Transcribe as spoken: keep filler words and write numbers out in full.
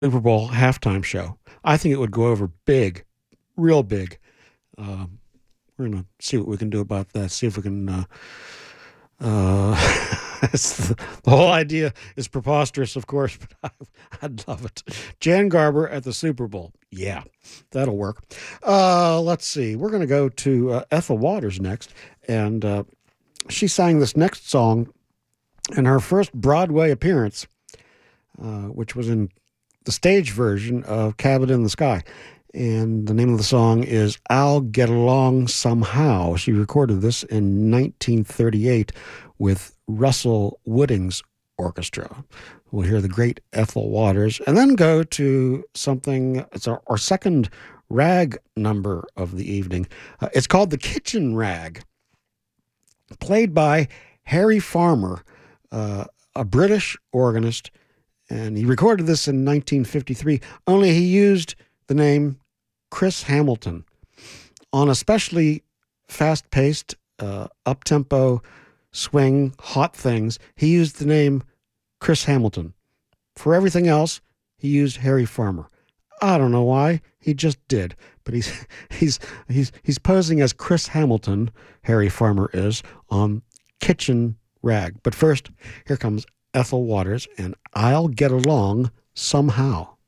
Super Bowl halftime show. I think it would go over big, real big. Um, we're gonna see what we can do about that. See if we can. Uh, uh, the, the whole idea is preposterous, of course, but I, I'd love it. Jan Garber at the Super Bowl. Yeah, that'll work. Uh, let's see. We're gonna go to uh, Ethel Waters next, and uh, she sang this next song in her first Broadway appearance, uh, which was in the stage version of Cabin in the Sky. And the name of the song is I'll Get Along Somehow. She recorded this in nineteen thirty-eight with Russell Wooding's orchestra. We'll hear the great Ethel Waters and then go to something, it's our, our second rag number of the evening. Uh, it's called The Kitchen Rag, played by Harry Farmer, uh, a British organist, and he recorded this in nineteen fifty-three, only he used the name Chris Hamilton. On especially fast-paced, uh, up-tempo, swing, hot things, he used the name Chris Hamilton. For everything else, he used Harry Farmer. I don't know why, he just did. But he's he's he's he's posing as Chris Hamilton, Harry Farmer is, on Kitchen Rag. But first, here comes Ethel Waters and I'll Get Along Somehow.